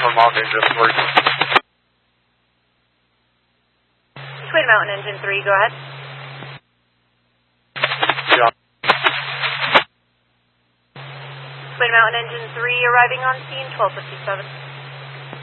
Twin Mountain Engine 3. Twin Mountain Engine 3, go ahead. Yeah. Twin Mountain Engine 3 arriving on scene, 12:57.